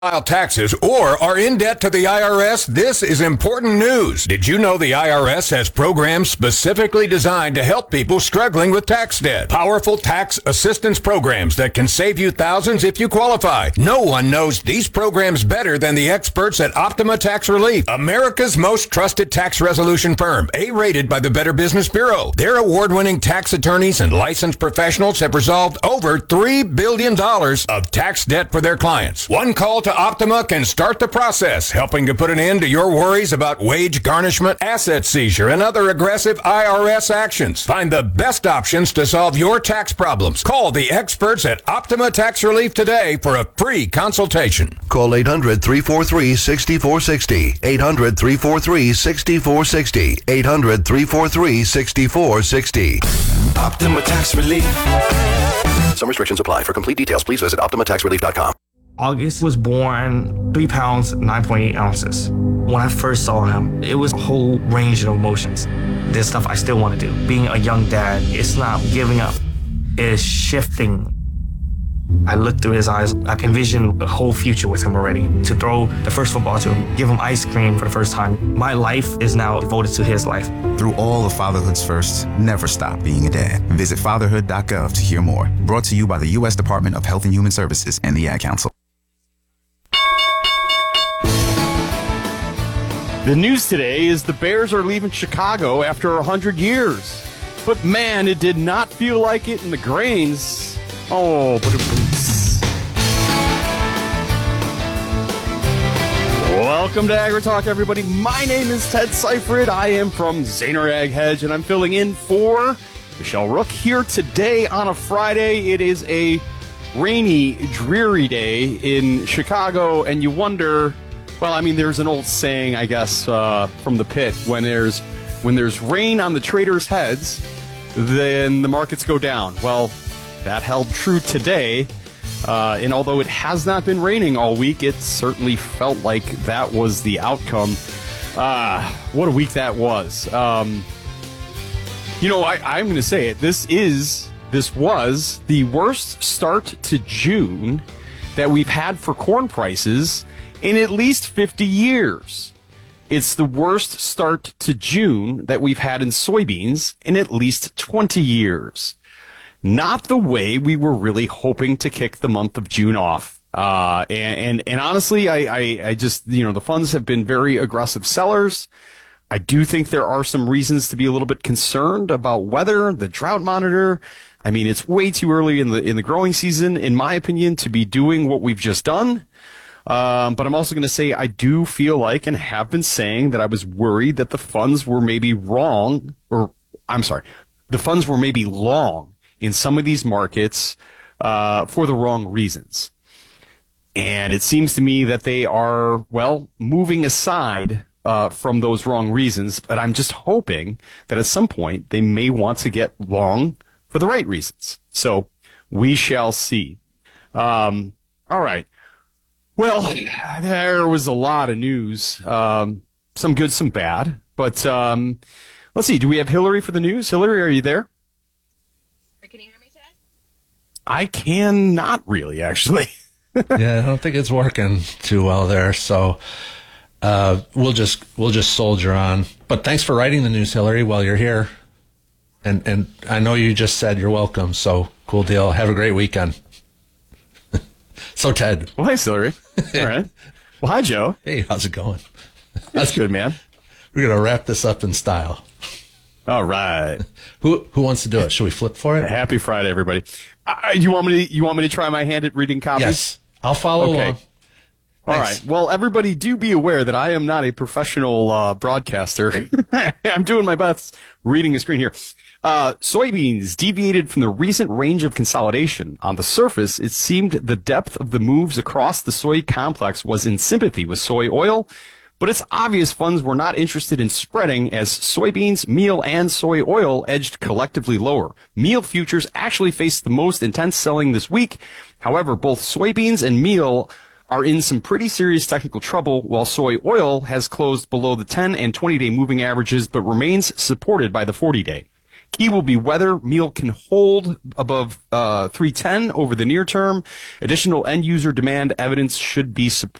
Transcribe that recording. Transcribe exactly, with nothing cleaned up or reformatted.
File taxes or are in debt to the I R S, this is important news. Did you know the I R S has programs specifically designed to help people struggling with tax debt? Powerful tax assistance programs that can save you thousands if you qualify. No one knows these programs better than the experts at Optima Tax Relief, America's most trusted tax resolution firm, A-rated by the Better Business Bureau. Their award-winning tax attorneys and licensed professionals have resolved over three billion dollars of tax debt for their clients. One call to Optima can start the process, helping to put an end to your worries about wage garnishment, asset seizure, and other aggressive I R S actions. Find the best options to solve your tax problems. Call the experts at Optima Tax Relief today for a free consultation. Call eight hundred, three four three, six four six zero. eight hundred, three four three, six four six zero. eight hundred, three four three, six four six zero. Optima Tax Relief. Some restrictions apply. For complete details, please visit optima tax relief dot com. August was born three pounds, nine point eight ounces. When I first saw him, it was a whole range of emotions. There's stuff I still want to do. Being a young dad, it's not giving up. It's shifting. I looked through his eyes. I envisioned a whole future with him already. To throw the first football to him, give him ice cream for the first time. My life is now devoted to his life. Through all of fatherhood's firsts, never stop being a dad. Visit fatherhood dot gov to hear more. Brought to you by the U S Department of Health and Human Services and the Ad Council. The news today is the Bears are leaving Chicago after one hundred years. But man, it did not feel like it in the Grains. Oh, but it Welcome to Agri Talk, everybody. My name is Ted Seifert. I am from Zaner Ag Hedge, and I'm filling in for Michelle Rook here today on a Friday. It is a rainy, dreary day in Chicago, and you wonder... Well, I mean, there's an old saying, I guess, uh, from the pit. When there's when there's rain on the traders' heads, then the markets go down. Well, that held true today. Uh, and although it has not been raining all week, it certainly felt like that was the outcome. Uh, what a week that was. Um, you know, I, I'm going to say it. This is, this was the worst start to June that we've had for corn prices in at least fifty years. It's the worst start to June that we've had in soybeans in at least twenty years. Not the way we were really hoping to kick the month of June off. Uh, and, and, and honestly, I, I, I just, you know, the funds have been very aggressive sellers. I do think there are some reasons to be a little bit concerned about weather, the drought monitor. I mean, it's way too early in the, in the growing season, in my opinion, to be doing what we've just done. Um, but I'm also going to say I do feel like and have been saying that I was worried that the funds were maybe wrong, or I'm sorry, the funds were maybe long in some of these markets uh, for the wrong reasons. And it seems to me that they are, well, moving aside uh, from those wrong reasons. But I'm just hoping that at some point they may want to get long for the right reasons. So we shall see. Um, all right. Well, there was a lot of news, um, some good, some bad. But um, let's see. Do we have Hillary for the news? Hillary, are you there? Can you hear me, Ted? I cannot really, actually. Yeah, I don't think it's working too well there. So uh, we'll just we'll just soldier on. But thanks for writing the news, Hillary, while you're here. And and I know you just said you're welcome. So cool deal. Have a great weekend. So, Ted. Well, hi, Hillary. All right. Well, hi, Joe. Hey, how's it going? That's good, man. We're going to wrap this up in style. All right. Who who wants to do it? Should we flip for it? Happy Friday, everybody. Uh, you want me to you want me to try my hand at reading copies? Yes. I'll follow okay. along. All Thanks. right. Well, everybody do be aware that I am not a professional uh, broadcaster. I'm doing my best reading the screen here. Uh, soybeans deviated from the recent range of consolidation. On the surface, it seemed the depth of the moves across the soy complex was in sympathy with soy oil, but it's obvious funds were not interested in spreading as soybeans, meal, and soy oil edged collectively lower. Meal futures actually faced the most intense selling this week. However, both soybeans and meal are in some pretty serious technical trouble, while soy oil has closed below the ten and twenty day moving averages but remains supported by the forty day. Key will be weather. Meal can hold above uh, three ten over the near term. Additional end user demand evidence should be su-